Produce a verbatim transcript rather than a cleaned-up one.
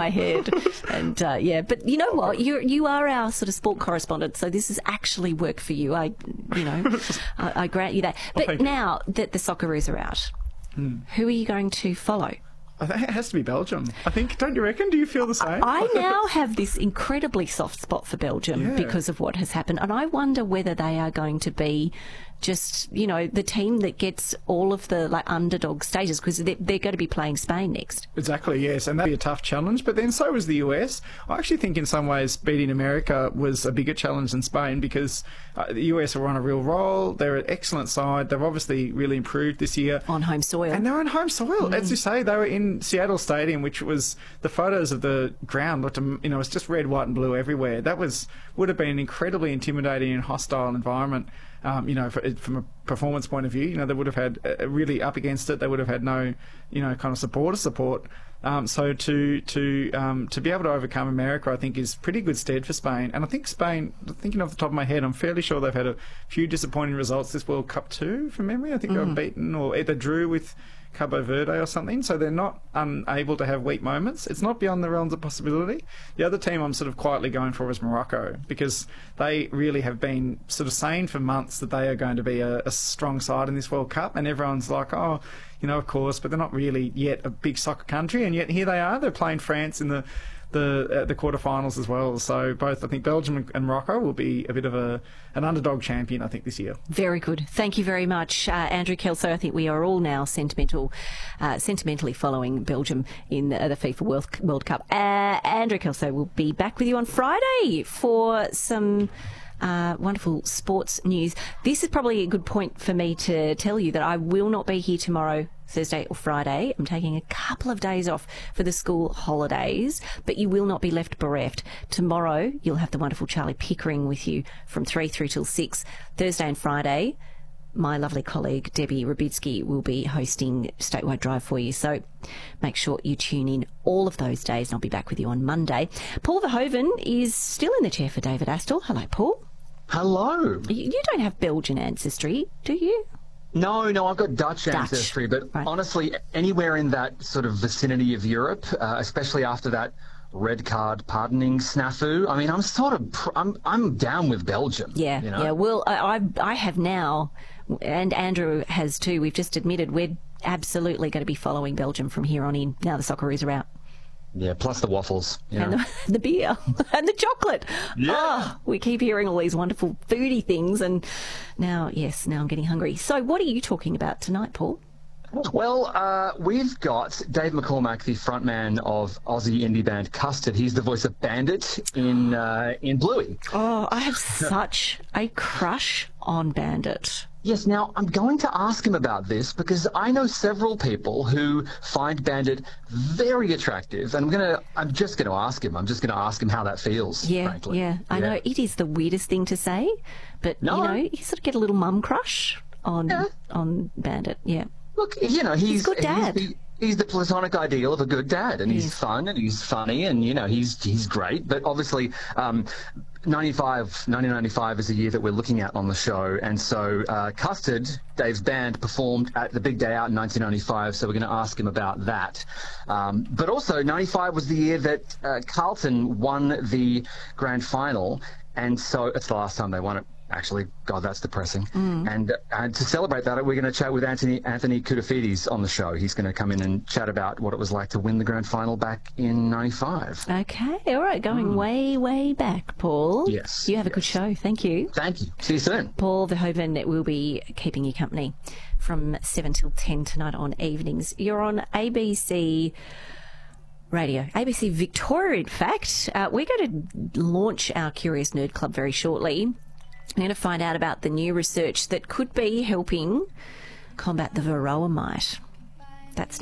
my head. And, uh, yeah, but you know what? You you are our sort of sport correspondent, so this is actually work for you. I, you know, I, I grant you that. But well, now that the Socceroos are out, hmm. who are you going to follow? I think it has to be Belgium. I think, don't you reckon? Do you feel the same? I now have this incredibly soft spot for Belgium yeah. because of what has happened. And I wonder whether they are going to be just, you know, the team that gets all of the like underdog stages, because they're, they're going to be playing Spain next. Exactly, yes. And that'd be a tough challenge. But then so was the U S. I actually think in some ways beating America was a bigger challenge than Spain, because uh, the U S are on a real roll. They're an excellent side. They've obviously really improved this year. On home soil. And they're on home soil. Mm. As you say, they were in Seattle Stadium, which was, the photos of the ground looked, you know, it's just red, white and blue everywhere. That was would have been an incredibly intimidating and hostile environment. Um, you know, for, from a performance point of view, you know, they would have had uh, really up against it. They would have had no, you know, kind of supporter support. Um, so to to um, to be able to overcome America, I think, is pretty good stead for Spain. And I think Spain, thinking off the top of my head, I'm fairly sure they've had a few disappointing results this World Cup too, from memory. I think mm. they were beaten or either drew with Cabo Verde or something, so they're not unable to have weak moments. It's not beyond the realms of possibility. The other team I'm sort of quietly going for is Morocco, because they really have been sort of saying for months that they are going to be a, a strong side in this World Cup, and everyone's like, oh, you know, of course, but they're not really yet a big soccer country, and yet here they are. They're playing France in the the uh, the quarterfinals as well. So both, I think, Belgium and Morocco will be a bit of a an underdog champion, I think, this year. Very good. Thank you very much, uh, Andrew Kelso. I think we are all now sentimental, uh, sentimentally following Belgium in uh, the FIFA World, World Cup. Uh, Andrew Kelso will be back with you on Friday for some Uh, wonderful sports news. This is probably a good point for me to tell you that I will not be here tomorrow, Thursday or Friday. I'm taking a couple of days off for the school holidays, but you will not be left bereft. Tomorrow, you'll have the wonderful Charlie Pickering with you from three through till six. Thursday and Friday, my lovely colleague Debbie Rabitsky will be hosting Statewide Drive for you. So make sure you tune in all of those days, and I'll be back with you on Monday. Paul Verhoeven is still in the chair for David Astle. Hello, Paul. Hello. You, you don't have Belgian ancestry, do you? No, no, I've got Dutch, Dutch. ancestry, but right. honestly, anywhere in that sort of vicinity of Europe, uh, especially after that red card pardoning snafu. I mean, I'm sort of, pr- I'm, I'm down with Belgium. Yeah, you know? yeah. Well, I, I, I have now, and Andrew has too. We've just admitted we're absolutely going to be following Belgium from here on in. Now the Socceroos are out. Yeah, plus the waffles. Yeah. And the, the beer and the chocolate. Yeah. Oh, we keep hearing all these wonderful foodie things, and now, yes, now I'm getting hungry. So what are you talking about tonight, Paul? Well, uh, we've got Dave McCormack, the frontman of Aussie indie band Custard. He's the voice of Bandit in uh, in Bluey. Oh, I have such a crush on Bandit. Yes, now I'm going to ask him about this because I know several people who find Bandit very attractive, and I'm gonna, I'm just going to ask him. I'm just going to ask him how that feels. Yeah, frankly. yeah. I yeah. know it is the weirdest thing to say, but no. you know, you sort of get a little mum crush on yeah. on Bandit. Yeah. Look, you know, he's, he's a good dad. He's the, he's the platonic ideal of a good dad, and he's fun and he's funny, and you know, he's he's great. But obviously, um, ninety-five, nineteen ninety-five is the year that we're looking at on the show, and so uh, Custard, Dave's band, performed at the Big Day Out in nineteen ninety-five, so we're going to ask him about that. Um, but also, ninety-five was the year that uh, Carlton won the grand final, and so it's the last time they won it. Actually, God, that's depressing. Mm. And and to celebrate that, we're going to chat with Anthony Anthony Koutoufides on the show. He's going to come in and chat about what it was like to win the grand final back in ninety-five. Okay, all right, going mm. way, way back, Paul. Yes. You have yes. a good show. Thank you. Thank you. See you soon. Paul Verhoeven will be keeping you company from seven till ten tonight on evenings. You're on A B C Radio, A B C Victoria, in fact. Uh, we're going to launch our Curious Nerd Club very shortly. I'm going to find out about the new research that could be helping combat the varroa mite. That's next.